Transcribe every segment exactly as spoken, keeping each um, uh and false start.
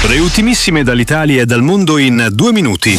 Le ultimissime dall'Italia e dal mondo in due minuti.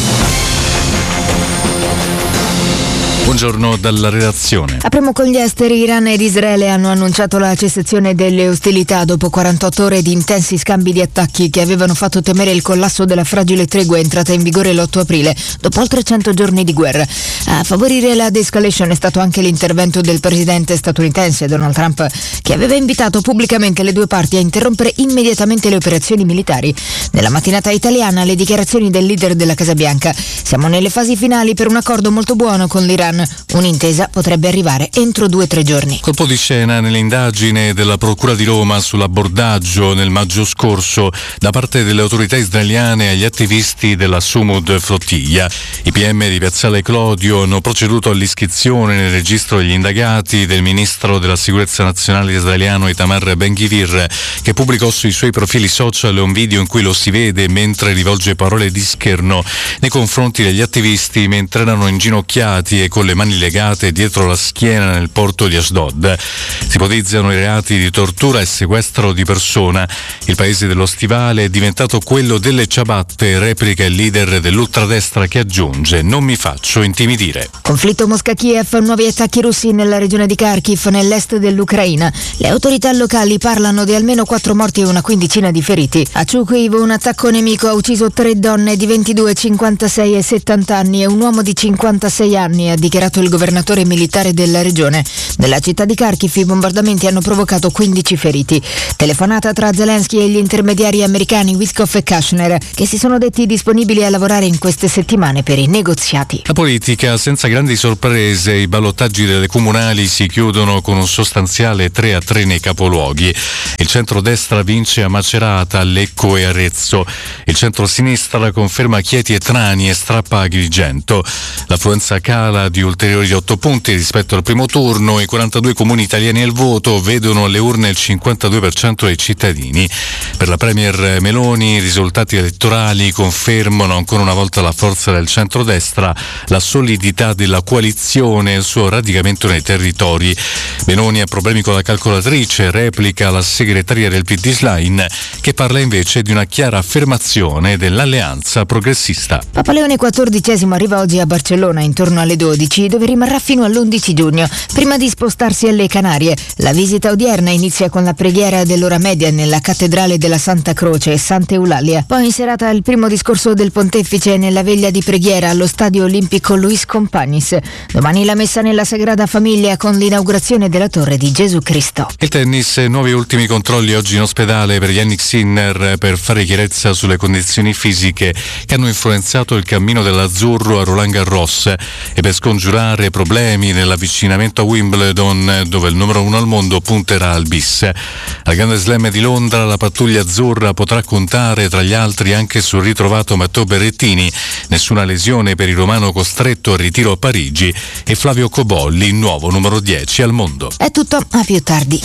Buongiorno dalla redazione. Apriamo con gli esteri. Iran ed Israele hanno annunciato la cessazione delle ostilità dopo quarantotto ore di intensi scambi di attacchi che avevano fatto temere il collasso della fragile tregua entrata in vigore l'otto aprile, dopo oltre cento giorni di guerra. A favorire la de-escalation è stato anche l'intervento del presidente statunitense Donald Trump, che aveva invitato pubblicamente le due parti a interrompere immediatamente le operazioni militari. Nella mattinata italiana le dichiarazioni del leader della Casa Bianca: siamo nelle fasi finali per un accordo molto buono con l'Iran. Un'intesa potrebbe arrivare entro due o tre giorni. Colpo di scena nell'indagine della Procura di Roma sull'abordaggio nel maggio scorso da parte delle autorità israeliane agli attivisti della Sumud Flottiglia. I P M di Piazzale Clodio hanno proceduto all'iscrizione nel registro degli indagati del ministro della sicurezza nazionale israeliano Itamar Ben-Gvir, che pubblicò sui suoi profili social un video in cui lo si vede mentre rivolge parole di scherno nei confronti degli attivisti mentre erano inginocchiati e con le mani legate dietro la schiena nel porto di Ashdod. Si ipotizzano i reati di tortura e sequestro di persona. Il paese dello stivale è diventato quello delle ciabatte, replica il leader dell'ultradestra che aggiunge: non mi faccio intimidire. Conflitto Mosca-Kiev, nuovi attacchi russi nella regione di Kharkiv, nell'est dell'Ucraina. Le autorità locali parlano di almeno quattro morti e una quindicina di feriti. A Chukuiv un attacco nemico ha ucciso tre donne di ventidue, cinquantasei e settanta anni e un uomo di cinquantasei anni, ha dichiarato il governatore militare della regione. Nella città di Kharkiv i bombardamenti hanno provocato quindici feriti. Telefonata tra Zelensky e gli intermediari americani Witkoff e Kushner, che si sono detti disponibili a lavorare in queste settimane per i negoziati. La politica senza grandi sorprese. I ballottaggi delle comunali si chiudono con un sostanziale tre a tre nei capoluoghi. Il centrodestra vince a Macerata, Lecco e Arezzo. Il centrosinistra conferma Chieti e Trani e strappa Agrigento. L'affluenza cala di ulteriori otto punti rispetto al primo turno. I quarantadue comuni italiani al voto vedono alle urne il cinquantadue per cento dei cittadini. Per la premier Meloni i risultati elettorali confermano ancora una volta la forza del centrodestra, la solidità della coalizione e il suo radicamento nei territori. Meloni ha problemi con la calcolatrice, replica la segretaria del P D Schlein, che parla invece di una chiara affermazione dell'alleanza progressista. Papa Leone quattordicesimo arriva oggi a Barcellona intorno alle dodici, dove rimarrà fino all'undici giugno, prima di spostarsi alle Canarie. La visita odierna inizia con la preghiera dell'ora media nella cattedrale della Santa Croce e Santa Eulalia. Poi in serata il primo discorso del pontefice nella veglia di preghiera allo stadio olimpico Luis Companys. Domani la messa nella Sagrada Famiglia con l'inaugurazione della Torre di Gesù Cristo. Il tennis, nuovi ultimi controlli oggi in ospedale per Jannik Sinner per fare chiarezza sulle condizioni fisiche che hanno influenzato il cammino dell'azzurro a Roland Garros e per scongiurare problemi nell'avvicinamento a Wimbledon, dove il numero uno al mondo punterà al bis. Al Grande Slam di Londra la pattuglia azzurra potrà contare tra gli altri anche sul ritrovato Matteo Berrettini, nessuna lesione per il romano costretto al ritiro a Parigi, e Flavio Cobolli, nuovo numero dieci al mondo. È tutto, a più tardi.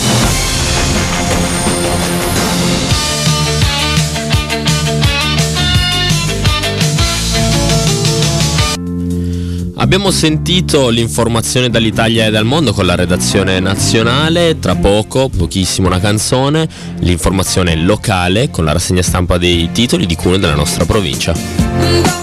Abbiamo sentito l'informazione dall'Italia e dal mondo con la redazione nazionale, tra poco, pochissimo una canzone, l'informazione locale con la rassegna stampa dei titoli di Cuneo della nostra provincia.